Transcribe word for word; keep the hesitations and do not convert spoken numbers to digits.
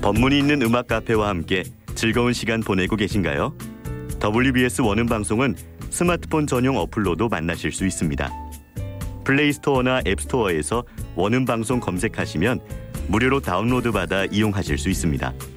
법문이 있는 음악 카페와 함께 즐거운 시간 보내고 계신가요? 더블유비에스 원음 방송은 스마트폰 전용 어플로도 만나실 수 있습니다. 플레이스토어나 앱스토어에서 원음 방송 검색하시면 무료로 다운로드 받아 이용하실 수 있습니다.